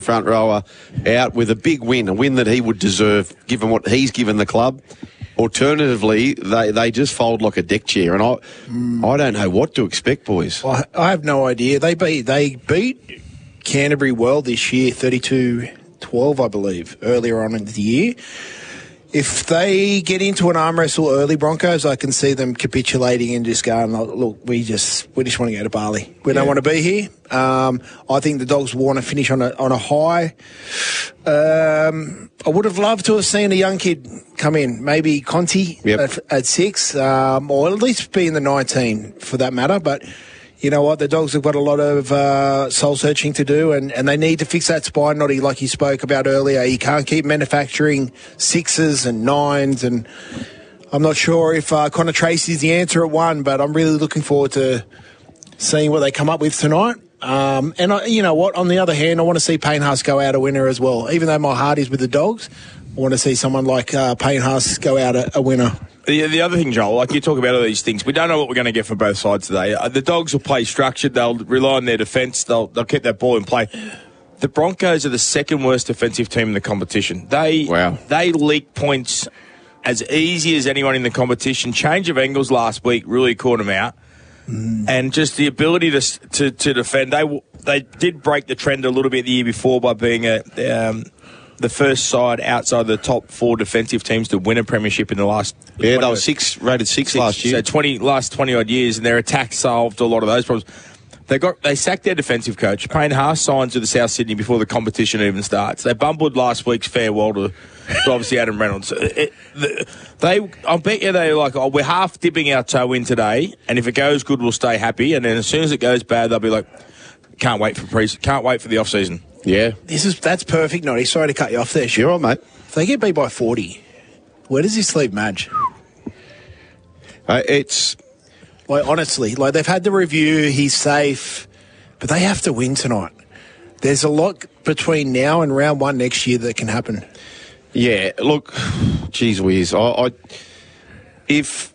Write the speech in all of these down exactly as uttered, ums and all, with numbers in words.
front rower out with a big win, a win that he would deserve given what he's given the club. Alternatively, they, they just fold like a deck chair, and I mm. I don't know what to expect, boys. I, I have no idea. They beat they beat Canterbury well this year, thirty-two twelve, I believe, earlier on in the year. If they get into an arm wrestle early, Broncos, I can see them capitulating and just going, look, we just we just want to go to Bali. We yeah. don't want to be here. Um, I think the Dogs want to finish on a on a high. Um, I would have loved to have seen a young kid come in, maybe Conti yep. at, at six, um, or at least be in the nineteen for that matter, but... You know what? The Dogs have got a lot of uh, soul-searching to do, and, and they need to fix that spine, Noddy, like you spoke about earlier. You can't keep manufacturing sixes and nines, and I'm not sure if uh, Connor Tracy's the answer at one, but I'm really looking forward to seeing what they come up with tonight. Um, and I, you know what? On the other hand, I want to see Payne Haas go out a winner as well. Even though my heart is with the Dogs, I want to see someone like uh, Payne Haas go out a, a winner. The, the other thing, Joel, like you talk about all these things, we don't know what we're going to get from both sides today. Uh, the Dogs will play structured. They'll rely on their defence. They'll, they'll keep that ball in play. The Broncos are the second worst defensive team in the competition. They wow. they leak points as easy as anyone in the competition. Change of angles last week really caught them out. Mm. And just the ability to, to to defend. They they did break the trend a little bit the year before by being a... Um, the first side outside the top four defensive teams to win a premiership in the last... Yeah, they were six, rated six, six last year. So twenty last twenty-odd years, and their attack solved a lot of those problems. They got they sacked their defensive coach. Payne Haas signs with the South Sydney before the competition even starts. They bumbled last week's farewell to, to obviously Adam Reynolds. It, the, they, I bet you they're like, oh, we're half dipping our toe in today, and if it goes good, we'll stay happy. And then as soon as it goes bad, they'll be like, can't wait for pre, can't wait for the off season. Yeah. This is That's perfect, Noddy. Sorry to cut you off there. Sure, mate. If they get beat by forty, where does this leave Madge? Uh, it's... Like, honestly, like they've had the review, he's safe, but they have to win tonight. There's a lot between now and round one next year that can happen. Yeah, look, geez whiz. I, I, if...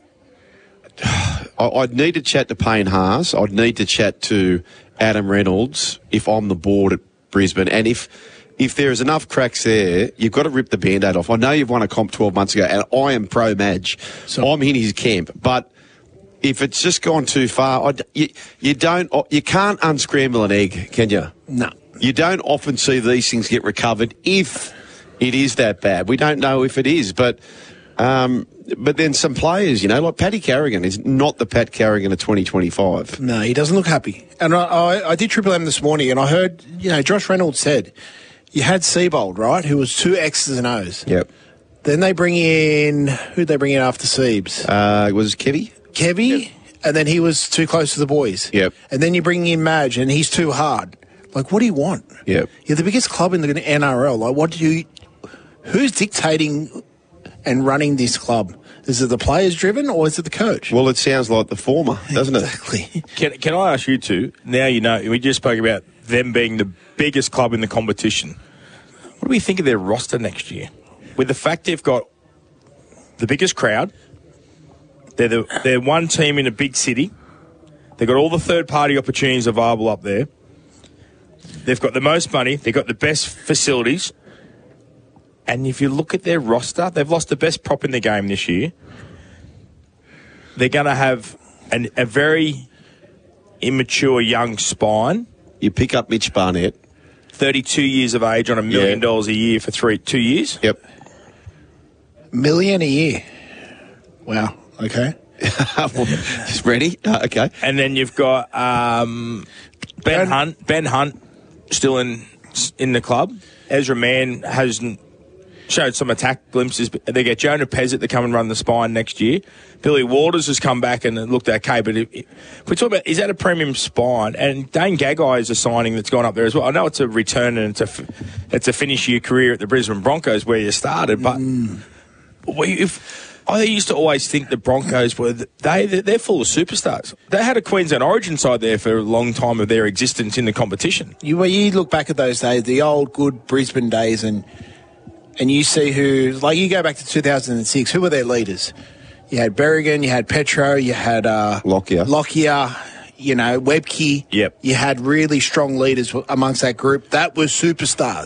I, I'd need to chat to Payne Haas. I'd need to chat to Adam Reynolds if I'm the board at Brisbane, and if if there is enough cracks there, you've got to rip the Band-Aid off. I know you've won a comp twelve months ago, and I am pro-Madge. So I'm in his camp, but if it's just gone too far, I, you, you don't, you can't unscramble an egg, can you? No. You don't often see these things get recovered if it is that bad. We don't know if it is, but um, but then some players, you know, like Paddy Carrigan is not the Pat Carrigan of twenty twenty-five. No, he doesn't look happy. And I, I, I did Triple M this morning, and I heard, you know, Josh Reynolds said, you had Seabold, right, who was two X's and O's. Yep. Then they bring in, who'd they bring in after Siebes? Uh, was it Kevy? Kevy, yep. And then he was too close to the boys. Yep. And then you bring in Madge, and he's too hard. Like, what do you want? Yep. You're the biggest club in the N R L. Like, what do you, who's dictating and running this club? Is it the players driven or is it the coach? Well, it sounds like the former, doesn't exactly. it? Exactly. Can, can I ask you two, now you know, we just spoke about them being the biggest club in the competition. What do we think of their roster next year? With the fact they've got the biggest crowd, they're, the, they're one team in a big city, they've got all the third-party opportunities available up there, they've got the most money, they've got the best facilities, and if you look at their roster, they've lost the best prop in the game this year. They're going to have an, a very immature young spine. You pick up Mitch Barnett. thirty-two years of age on a million yeah. dollars a year for three, two years. Yep. Million a year. Wow. Okay. Ready? Uh, okay. And then you've got um, Ben, Ben Hunt. Ben Hunt still in in the club. Ezra Mann hasn't showed some attack glimpses. They get Jonah Pezzett to come and run the spine next year. Billy Waters has come back and looked okay, but if, if we talk about, is that a premium spine? And Dane Gagai is a signing that's gone up there as well. I know it's a return and it's a, it's a finish your career at the Brisbane Broncos where you started, but mm. we, if, I used to always think the Broncos were, they, they're full of superstars. They had a Queensland Origin side there for a long time of their existence in the competition. You, well, you look back at those days, the old good Brisbane days, and and you see who, like you go back to two thousand six, who were their leaders? You had Berrigan, you had Petro, you had uh, Lockyer. Lockyer. you know, Webke. Yep. You had really strong leaders amongst that group. That was superstars.